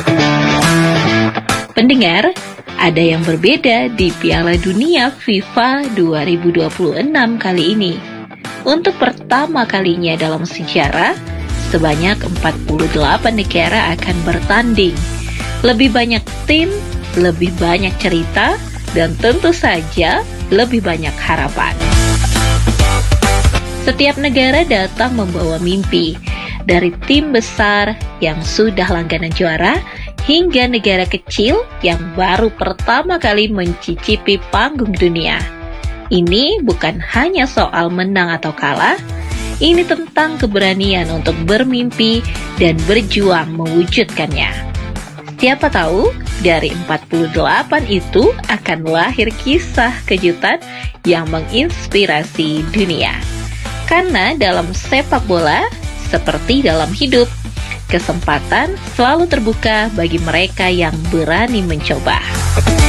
Pendengar, ada yang berbeda di Piala Dunia FIFA 2026 kali ini. Untuk pertama kalinya dalam sejarah, sebanyak 48 negara akan bertanding. Lebih banyak tim, lebih banyak cerita, dan tentu saja lebih banyak harapan. Setiap negara datang membawa mimpi, dari tim besar yang sudah langganan juara, hingga negara kecil yang baru pertama kali mencicipi panggung dunia. Ini bukan hanya soal menang atau kalah, ini tentang keberanian untuk bermimpi dan berjuang mewujudkannya. Siapa tahu dari 48 itu akan lahir kisah kejutan yang menginspirasi dunia. Karena dalam sepak bola, seperti dalam hidup, kesempatan selalu terbuka bagi mereka yang berani mencoba.